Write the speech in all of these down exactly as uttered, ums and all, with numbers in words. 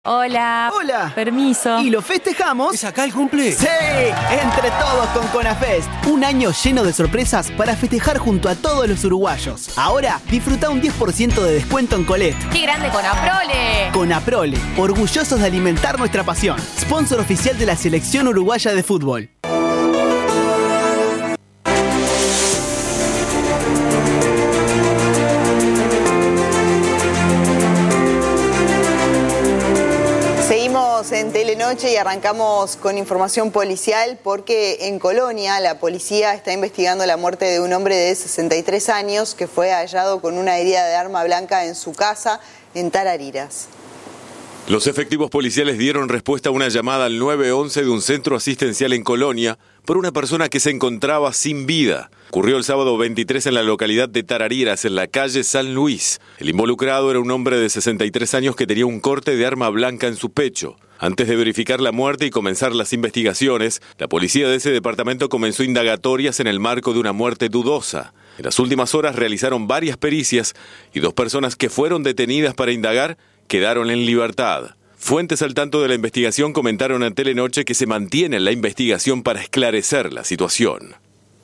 Hola. Hola. Permiso. ¿Y lo festejamos? ¿Es acá el cumple? ¡Sí! Entre todos con Conafest. Un año lleno de sorpresas para festejar junto a todos los uruguayos. Ahora, disfruta un diez por ciento de descuento en Colette. ¡Qué grande Conaprole! Conaprole, orgullosos de alimentar nuestra pasión. Sponsor oficial de la Selección Uruguaya de Fútbol. Seguimos en Telenoche y arrancamos con información policial porque en Colonia la policía está investigando la muerte de un hombre de sesenta y tres años que fue hallado con una herida de arma blanca en su casa en Tarariras. Los efectivos policiales dieron respuesta a una llamada al nueve once de un centro asistencial en Colonia por una persona que se encontraba sin vida. Ocurrió el sábado veintitrés en la localidad de Tarariras, en la calle San Luis. El involucrado era un hombre de sesenta y tres años que tenía un corte de arma blanca en su pecho. Antes de verificar la muerte y comenzar las investigaciones, la policía de ese departamento comenzó indagatorias en el marco de una muerte dudosa. En las últimas horas realizaron varias pericias y dos personas que fueron detenidas para indagar quedaron en libertad. Fuentes al tanto de la investigación comentaron a Telenoche que se mantiene la investigación para esclarecer la situación.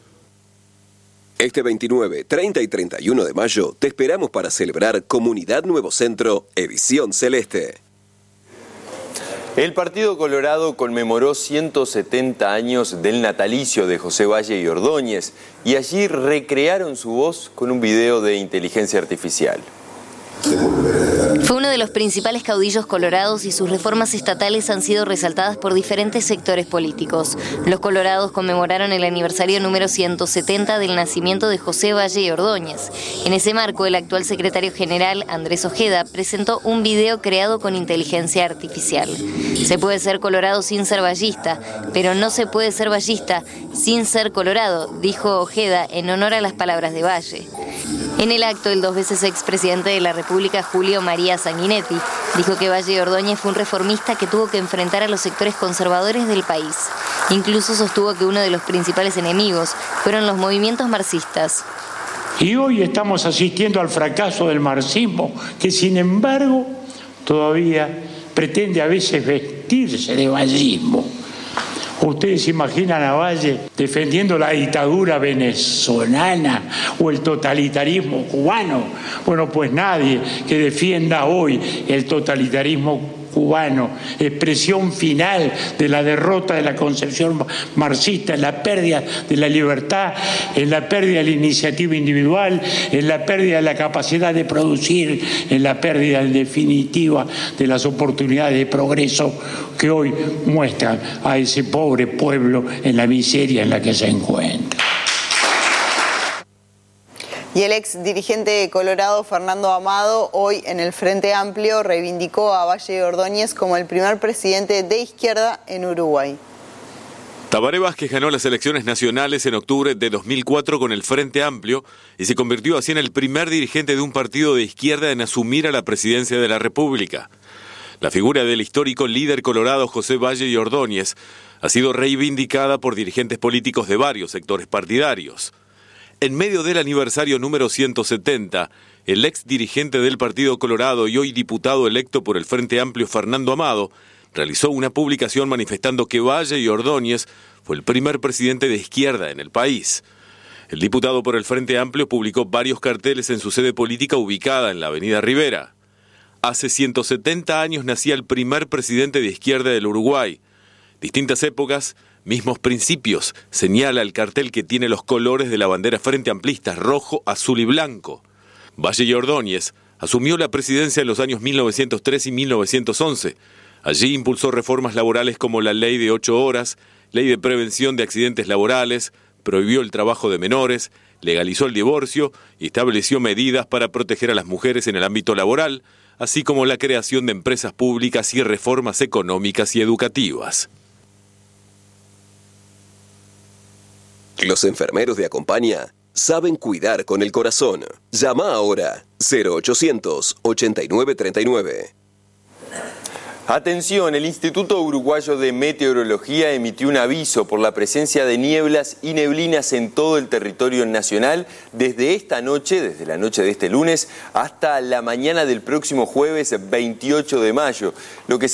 Este veintinueve, treinta y treinta y uno de mayo te esperamos para celebrar Comunidad Nuevo Centro, edición celeste. El Partido Colorado conmemoró ciento setenta años del natalicio de José Valle y Ordóñez y allí recrearon su voz con un video de inteligencia artificial. Fue uno de los principales caudillos colorados y sus reformas estatales han sido resaltadas por diferentes sectores políticos. Los colorados conmemoraron el aniversario número ciento setenta del nacimiento de José Valle y Ordóñez. En ese marco, el actual secretario general, Andrés Ojeda, presentó un video creado con inteligencia artificial. Se puede ser colorado sin ser vallista, pero no se puede ser vallista sin ser colorado, dijo Ojeda en honor a las palabras de Valle. En el acto, el dos veces expresidente de la República, Julio María Sanguinetti, dijo que Valle y Ordóñez fue un reformista que tuvo que enfrentar a los sectores conservadores del país. Incluso sostuvo que uno de los principales enemigos fueron los movimientos marxistas. Y hoy estamos asistiendo al fracaso del marxismo, que sin embargo todavía pretende a veces vestirse de vallismo. ¿Ustedes se imaginan a Valle defendiendo la dictadura venezolana o el totalitarismo cubano? Bueno, pues nadie que defienda hoy el totalitarismo cubano, expresión final de la derrota de la concepción marxista, en la pérdida de la libertad, en la pérdida de la iniciativa individual, en la pérdida de la capacidad de producir, en la pérdida en definitiva de las oportunidades de progreso que hoy muestran a ese pobre pueblo en la miseria en la que se encuentra. Y el ex dirigente colorado Fernando Amado, hoy en el Frente Amplio, reivindicó a Valle y Ordóñez como el primer presidente de izquierda en Uruguay. Tabaré Vázquez ganó las elecciones nacionales en octubre de dos mil cuatro con el Frente Amplio y se convirtió así en el primer dirigente de un partido de izquierda en asumir a la presidencia de la República. La figura del histórico líder colorado José Valle y Ordóñez ha sido reivindicada por dirigentes políticos de varios sectores partidarios. En medio del aniversario número ciento setenta, el ex dirigente del Partido Colorado y hoy diputado electo por el Frente Amplio Fernando Amado realizó una publicación manifestando que Valle y Ordóñez fue el primer presidente de izquierda en el país. El diputado por el Frente Amplio publicó varios carteles en su sede política ubicada en la Avenida Rivera. Hace ciento setenta años nacía el primer presidente de izquierda del Uruguay. Distintas épocas, mismos principios, señala el cartel que tiene los colores de la bandera frente amplista, rojo, azul y blanco. Valle y Ordóñez asumió la presidencia en los años mil novecientos tres y mil novecientos once. Allí impulsó reformas laborales como la ley de ocho horas, ley de prevención de accidentes laborales, prohibió el trabajo de menores, legalizó el divorcio y estableció medidas para proteger a las mujeres en el ámbito laboral, así como la creación de empresas públicas y reformas económicas y educativas. Los enfermeros de Acompaña saben cuidar con el corazón. Llama ahora cero ochocientos ochenta y nueve treinta y nueve. Atención, el Instituto Uruguayo de Meteorología emitió un aviso por la presencia de nieblas y neblinas en todo el territorio nacional desde esta noche, desde la noche de este lunes, hasta la mañana del próximo jueves veintiocho de mayo, lo que